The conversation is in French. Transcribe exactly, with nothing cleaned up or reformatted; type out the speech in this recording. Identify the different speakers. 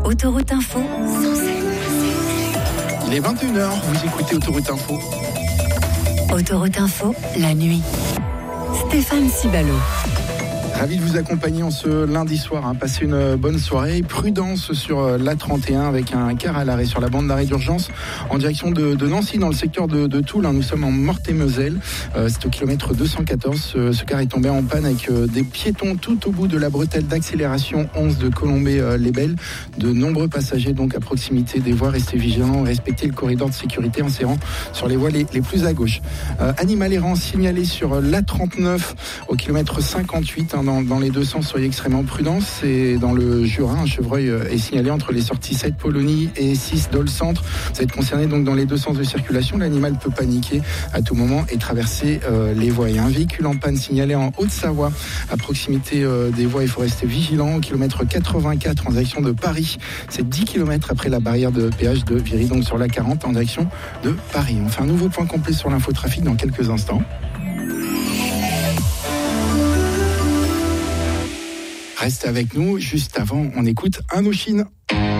Speaker 1: Autoroute Info.
Speaker 2: Il est vingt et une heures, vous écoutez Autoroute Info.
Speaker 1: Autoroute Info, la nuit. Stéphane Cibalo.
Speaker 2: Ravi de vous accompagner en ce lundi soir. Hein. Passez une bonne soirée. Prudence sur l'A trente et un avec un car à l'arrêt sur la bande d'arrêt d'urgence en direction de, de Nancy dans le secteur de, de Toul. Hein. Nous sommes en Meurthe-et-Moselle. Euh, c'est au kilomètre deux cent quatorze. Ce, ce car est tombé en panne avec euh, des piétons tout au bout de la bretelle d'accélération onze de Colombey-les-Belles. De nombreux passagers donc à proximité des voies. Restez vigilants, respectez le corridor de sécurité en serrant sur les voies les, les plus à gauche. Euh, animal errant signalé sur l'A trente-neuf au kilomètre cinquante-huit. Hein, Dans, dans les deux sens, soyez extrêmement prudents. C'est dans le Jura, un chevreuil est signalé entre les sorties sept Polonie et six Dole Centre. Vous êtes concerné donc dans les deux sens de circulation. L'animal peut paniquer à tout moment et traverser euh, les voies. Et un véhicule en panne signalé en Haute-Savoie à proximité euh, des voies. Il faut rester vigilant au kilomètre quatre-vingt-quatre en direction de Paris. C'est dix kilomètres après la barrière de péage de Viry, donc sur l'A quarante en direction de Paris. On fait un nouveau point complet sur l'infotrafic dans quelques instants. Restez avec nous, juste avant, on écoute Indochine.